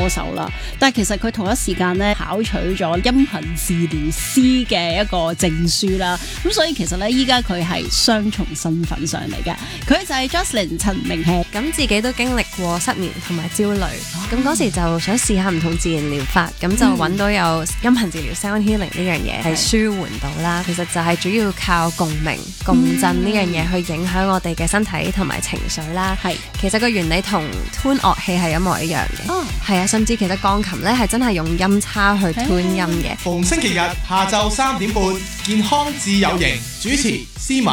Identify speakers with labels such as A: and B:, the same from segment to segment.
A: 歌手啦，但係其實佢同一時間咧考取咗音頻治療師嘅一個證書啦，咁所以其實咧依家佢係雙重身份上嚟嘅，佢就係 Jocelyn 陳明希。
B: 咁自己都經歷過失眠同埋焦慮，咁嗰時就想試下唔同自然療法，咁就揾到有音頻治療 sound healing 呢樣嘢係舒緩到啦。其實就係主要靠共鳴、共振呢樣嘢去影響我哋嘅身體同埋情緒啦。係，其實個原理同 tune 樂器係一模一樣嘅。係啊，甚至其實鋼琴咧係真係用音叉去 tune 音嘅。
C: 逢星期日下晝3點半，健康自有型，主持思敏。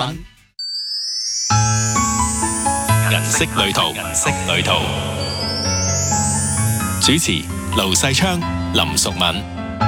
D: 銀色旅途，銀色旅途。主持盧世昌、林淑敏。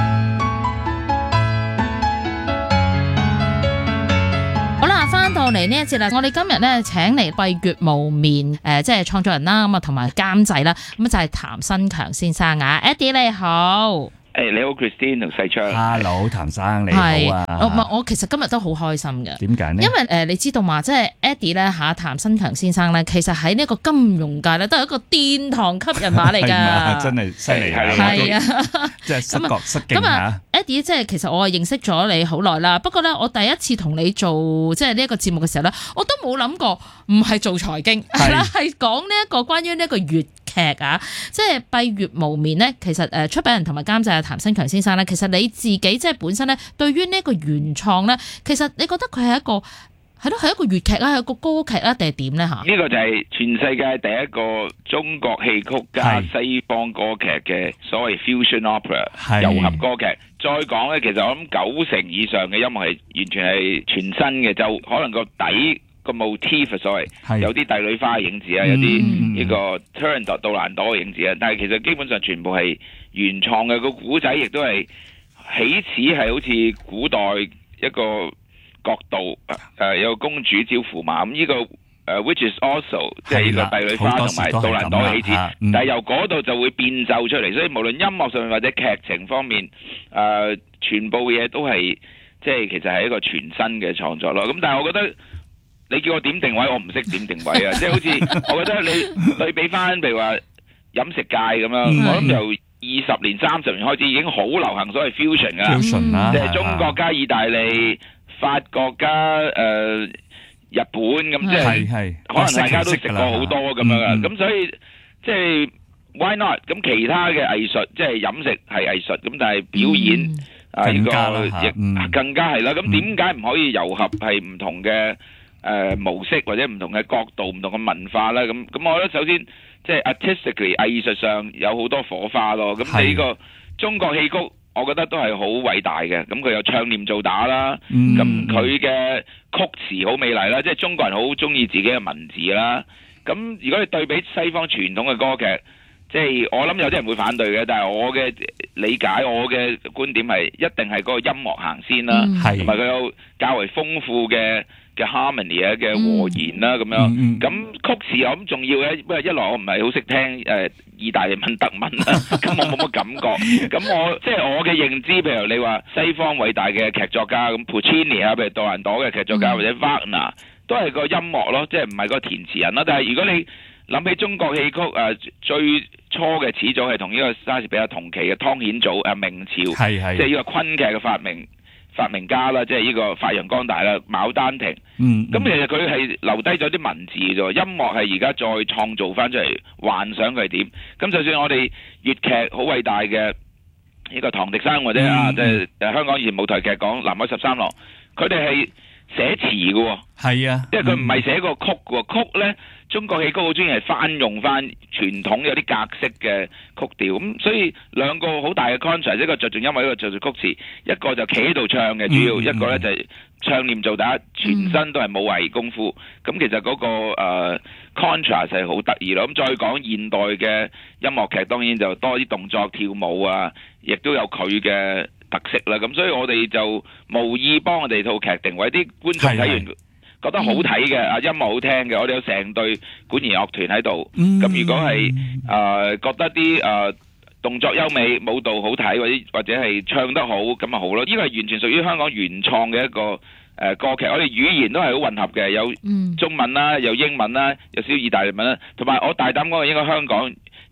E: 翻到嚟呢一節啦，我哋今日咧請嚟閉月無眠即係創作人啦，咁啊同埋監製啦，咁就係譚新強先生啊 ，Eddie 你好。
F: 你好 Christine 同世昌
G: ，Hello 譚生你好啊！
E: 我其實今日都好開心嘅。
G: 點解呢？
E: 因為你知道嘛，即係 Eddie 咧譚新強先生咧，其實喺呢個金融界咧都係一個殿堂級人馬嚟㗎。
G: 真係犀利啊！
E: 係啊，
G: 即係失覺失敬嚇。
E: Eddie 即係其實我係認識咗你好耐啦，不過咧我第一次同你做即係呢一個節目嘅時候咧，我都冇諗過唔係做財經，係講呢一個關於呢一個粵劇啊，即係閉月無眠咧。其實出品人同埋監製阿譚新強先生咧，其實你自己即係本身咧，對於呢一個原創咧，其實你覺得佢係一個係一個粵劇啊，係一個歌劇啊，定係點咧嚇？
F: 呢個就係全世界第一個中國戲曲加西方歌劇嘅所謂 fusion opera 糅合歌劇。再講咧，其實我諗90%以上嘅音樂係完全係全新嘅，就可能個底個 motif 所謂有啲帝女花嘅影子啊，有啲呢個 Turandot 杜蘭朵嘅影子啊，但係其實基本上全部係原創嘅。個古仔亦都係起始係好似古代一個角度有個公主招駙馬咁，呢個which is also 即係呢個帝女花同埋杜蘭朵嘅起始，但係由嗰度就會變奏出嚟，所以無論音樂上面或者劇情方面全部嘢都係即係其實係一個全新嘅創作咯。咁但係我覺得你叫我點定位，我唔識點定位啊！即係好似我覺得你對比翻譬如話飲食界咁樣，我諗由20年、30年開始已經好流行所謂 fusion 㗎，即係中國加意大利、法國加日本咁，即係可能大家都食過好多咁樣啊。咁所以即係 why not？ 咁其他嘅藝術即係飲食係藝術，咁但係表演呢個亦更加係啦。咁點解唔可以糅合係唔同嘅模式或者唔同嘅角度、唔同嘅文化咧？咁我覺得首先即係 artistically 藝術上有好多火花咯。咁你呢個中國戲曲，我覺得都係好偉大嘅。咁佢有唱念做打啦，咁佢嘅曲詞好美麗啦，即係中國人好中意自己嘅文字啦。咁如果你對比西方傳統嘅歌劇，即係我諗有啲人會反對嘅，但係我嘅理解、我嘅觀點係一定係嗰個音樂行先啦，同埋佢有較為豐富嘅 harmony 嘅和弦啦咁樣。咁曲詞我諗重要嘅，因為一來我唔係好識聽意大利文、德文啦，咁我冇乜感覺。咁我即係我嘅認知，譬如你話西方偉大嘅劇作家咁 Puccini 啊，譬如杜蘭朵嘅劇作家或者 Wagner，都係個音樂咯，即係唔係個填詞人咯。但係如果你諗起中國戲曲最初嘅始祖係同呢個莎士比亞同期嘅湯顯祖明朝，即係呢個昆劇嘅發明家啦，即係呢個發揚光大啦，《牡丹亭》。咁其實佢係留低咗啲文字啫，音樂係而家再創造翻出嚟，幻想佢係點。咁就算我哋粵劇好偉大嘅呢個唐滌生或者即係香港以前舞台劇講《南海13郎》，佢哋係寫詞嘅，係啊，即係佢唔係寫個曲嘅，曲咧中國戲曲好中意係翻用翻傳統有啲格式嘅曲調，咁所以兩個好大嘅 contrast， 一個着重音樂，一個着重曲詞，一個就企喺度唱嘅主要，一個咧就係唱念做打，全身都係武藝功夫，咁其實嗰個contrast 係好得意咯。咁再講現代嘅音樂劇，當然就多啲動作跳舞啊，亦都有佢嘅特色啦。咁所以我哋就無意幫我哋套劇定位，啲觀眾睇完覺得好睇嘅，音樂好聽嘅，我哋有成隊管弦樂團喺度。咁如果係覺得啲動作優美、舞蹈好睇，或者係唱得好，咁咪好咯。呢個係完全屬於香港原創嘅一個歌劇。我哋語言都係好混合嘅，有中文啦，有英文啦，有少少意大利文啦，同埋我大膽講，應該香港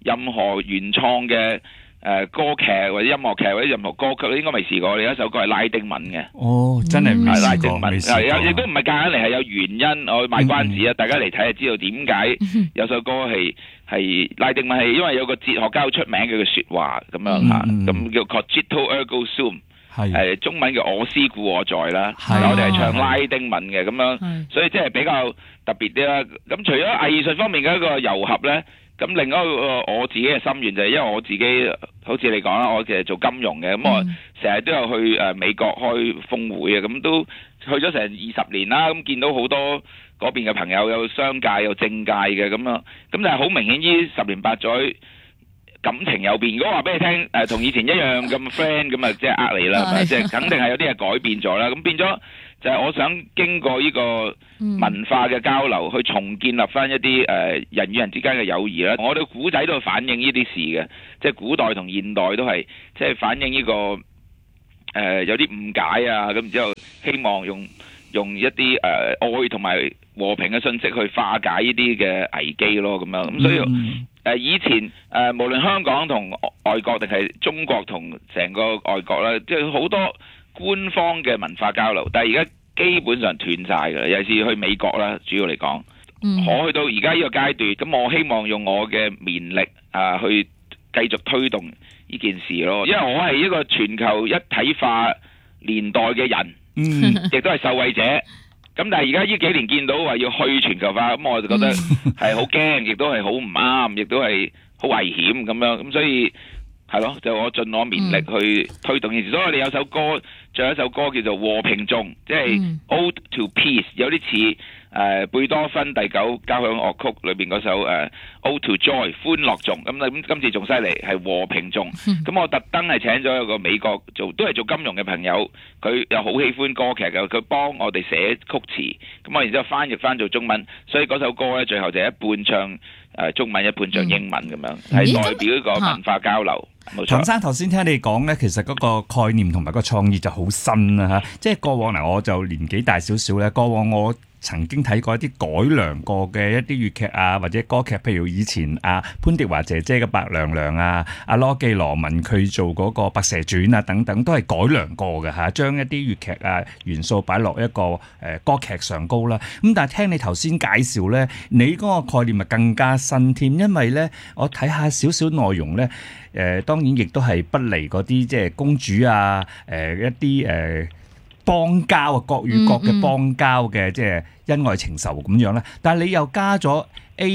F: 任何原創嘅歌劇或者音樂劇或者任何歌曲，應該未試過。你有一首歌係拉丁文嘅。
G: 哦，真係未試過，未試過。
F: 亦都唔係夾硬嚟，係有原因。我賣關子啊，大家嚟睇就知道點解有首歌係拉丁文，係因為有個哲學家好出名嘅説話咁樣嚇，咁叫 Cogito ergo sum。係中文嘅我思故我在啦，我哋係唱拉丁文嘅咁樣，所以即係比較特別啲啦。咁除咗藝術方面嘅一個糅合咧，咁另外一個我自己嘅心願就係，因為我自己好似你講啦，我其實做金融嘅，咁我成日都有去美國開峰會啊，咁都去咗成20年啦，咁見到好多嗰邊嘅朋友，有商界有政界嘅咁樣，咁但係好明顯呢10年8載。感情有變，如果話俾你聽，同以前一樣咁 friend 咁啊，即係呃你啦，即係肯定係有啲嘢改變咗啦。咁變咗就係我想經過呢個文化嘅交流，去重建立翻一啲人與人之間嘅友誼啦。我哋古仔都反映呢啲事嘅，即係古代同現代都係即係反映呢個有啲誤解啊，咁然之後希望用一啲愛同埋和平嘅信息去化解呢啲嘅危機咯，咁樣咁所以。以前無論香港同外國定係中國同成個外國啦，即係好多官方嘅文化交流，但係而家基本上斷晒㗎啦。尤其是去美國啦，主要嚟講，我去到而家呢個階段，咁我希望用我嘅綿力去繼續推動呢件事咯。因為我係一個全球一體化年代嘅人，亦都係受惠者。咁但係而家呢幾年見到話要去全球化，咁我就覺得係好驚，亦都係好唔啱，亦都係好危險咁樣。咁所以係咯，就我盡我綿力去推動件事。所以我哋有首歌，仲有一首歌叫做《和平頌》，即係 Ode to Peace， 有啲似貝多芬第9交響樂曲裏邊嗰首Ode to Joy 歡樂頌。咁今次仲犀利，係和平頌。咁我特登係請咗一個美國都係做金融嘅朋友，佢又好喜歡歌劇嘅，佢幫我哋寫曲詞，咁我然之後翻譯翻做中文，所以嗰首歌咧最後就一半唱中文，一半唱英文咁樣，係代表一個文化交流。
G: 陳生頭先聽你講咧，其實嗰個概念同埋個創意就好新啦嚇，即係過往嗱，我就年紀大少少咧，過往我曾經睇過一啲改良過嘅一啲粵劇啊或者歌劇，譬如以前潘迪華姐姐嘅白娘娘啊，羅記羅文佢做嗰個白蛇傳啊等等，都係改良過嘅嚇，將一啲粵劇元素擺落一個歌劇上高啦。咁但係聽你頭先介紹咧，你嗰個概念咪更加新添，因為咧我睇下少少內容咧，當然亦都係不離嗰啲即係公主啊，一啲邦交啊，國與國嘅邦交嘅即係恩愛情仇咁樣咧，但係你又加咗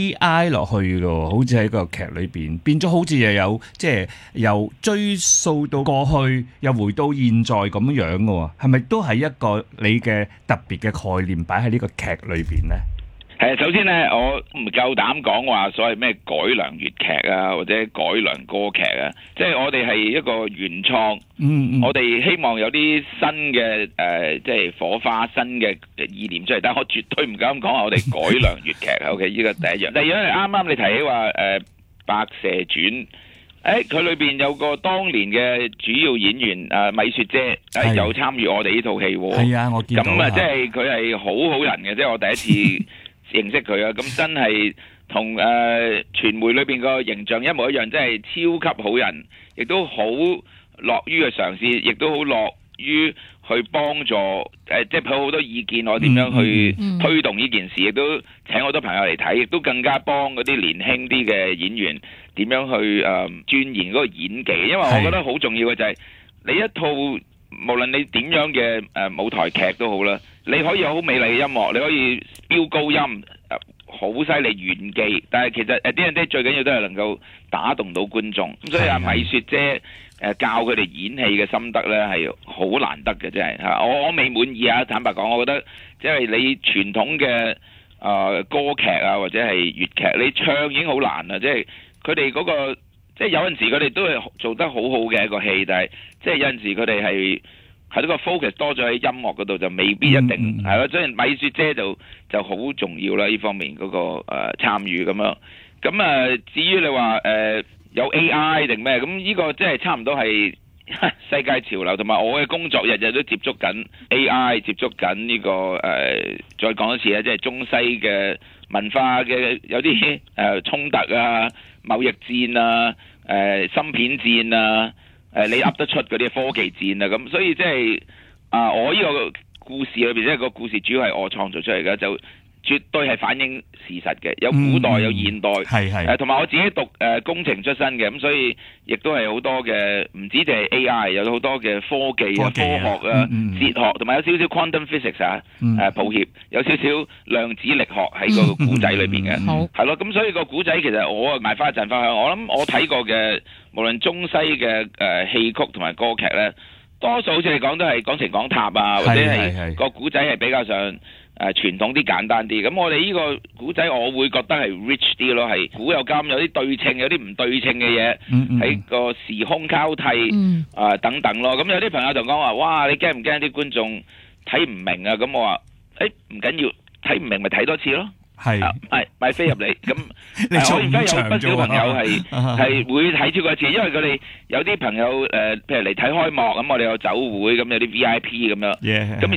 G: AI 落去咯，好似喺個劇裏邊變咗，好似又有即係又追溯到過去，又回到現在咁樣嘅喎，係咪都係一個你嘅特別嘅概念擺喺呢個劇裏邊咧？
F: 首先咧，我唔夠膽講話所謂咩改良粵劇啊，或者改良歌劇啊，即係我哋係一個原創。我哋希望有啲新嘅即係火花、新嘅意念出嚟，但係我絕對唔敢講話我哋改良粵劇。OK， 呢個第一樣。第二樣係啱啱你提起話白蛇傳，佢裏邊有個當年嘅主要演員米雪姐有參與我哋呢套戲喎。係啊，我見到。咁即係佢係好好人嘅，即係我第一次認識佢啊！咁真係同傳媒裏邊個形象一模一樣，真係超級好人，亦都好樂於去嘗試，亦都好樂於去幫助即係佢好多意見我點樣去推動呢件事，亦都請好多朋友嚟睇，亦都更加幫嗰啲年輕啲嘅演員點樣去鑽研嗰個演技，因為我覺得好重要嘅就係你一套無論你點樣嘅舞台劇都好啦。你可以有好美麗嘅音樂，你可以飆高音，好犀利演技，但係其實啲人最緊要都係能夠打動到觀眾。咁所以米雪姐教佢哋演戲嘅心得咧係好難得嘅，真係嚇。我未滿意啊！坦白講，我覺得即係你傳統嘅歌劇啊或者係粵劇，你唱已經好難啦。即係佢哋嗰個即係有陣時佢哋都係做得好好嘅一個戲，但係即係有陣時佢哋係。喺呢個 focus 多咗喺音樂嗰度，就未必一定係咯。所以米雪姐就好重要啦，呢方面嗰個參與咁樣。咁至於你話有 AI 定咩？咁呢個即係差唔多係世界潮流，同埋我嘅工作日日都接觸緊 AI， 接觸緊呢個再講一次咧，即係中西嘅文化嘅有啲衝突啊、 貿易戰啊、芯片戰啊、你噏得出嗰啲科技戰啊，咁所以即係我呢個故事裏邊，即係個故事主要係我創造出嚟嘅，就絕對係反映事實嘅，有古代有現代，同埋我自己讀工程出身嘅，咁所以亦都係好多嘅，唔止就係 AI，有好多嘅科技啊、科學啊、哲學，同埋有少少 quantum physics 啊，抱歉，有少少量子力學喺個古仔裏邊嘅，係咯，咁所以個古仔其實我賣翻一陣翻去，我諗我睇過嘅無論中西嘅戲曲同埋歌劇咧，多數好似你講都係講情講塔啊，或者係個古仔係比較上傳統啲簡單啲，咁我哋呢個古仔我會覺得係 rich 啲咯，係古有今，有啲對稱，有啲唔對稱嘅嘢，喺個時空交替等等咯。咁有啲朋友就講話，哇！你驚唔驚啲觀眾睇唔明啊？咁我話，唔緊要，睇唔明咪睇多次咯。買飛入嚟，咁我而家有不少朋友係會睇超過一次，因為佢哋有啲朋友譬如嚟睇開幕，咁我哋有酒會，咁有啲 VIP 咁樣，咁